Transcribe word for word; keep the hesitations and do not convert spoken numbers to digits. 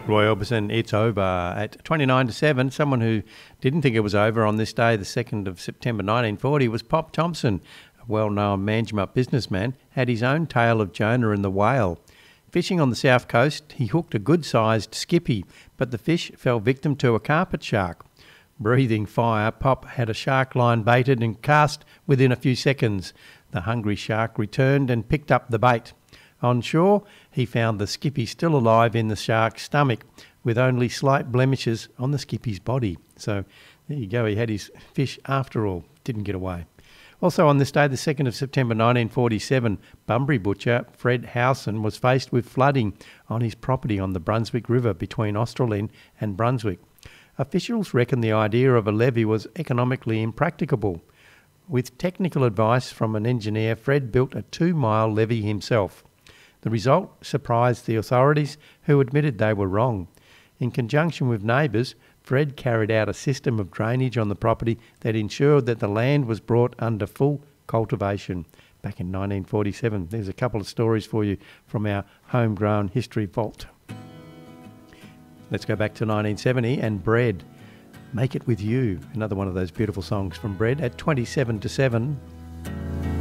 Roy Orbison, it's over at twenty-nine to seven. Someone who didn't think it was over on this day, the second of September nineteen forty, was Pop Thompson, a well-known Manjimup businessman, had his own tale of Jonah and the whale. Fishing on the south coast, he hooked a good-sized skippy, but the fish fell victim to a carpet shark. Breathing fire, Pop had a shark line baited and cast within a few seconds. The hungry shark returned and picked up the bait. On shore, he found the skippy still alive in the shark's stomach, with only slight blemishes on the skippy's body. So there you go, he had his fish after all, didn't get away. Also on this day, the second of September nineteen forty-seven, Bunbury butcher Fred Howson was faced with flooding on his property on the Brunswick River between Australind and Brunswick. Officials reckon the idea of a levee was economically impracticable. With technical advice from an engineer, Fred built a two-mile levee himself. The result surprised the authorities, who admitted they were wrong. In conjunction with neighbours, Fred carried out a system of drainage on the property that ensured that the land was brought under full cultivation back in nineteen forty-seven. There's a couple of stories for you from our homegrown history vault. Let's go back to nineteen seventy and Bread. Make It With You, another one of those beautiful songs from Bread at twenty-seven to seven.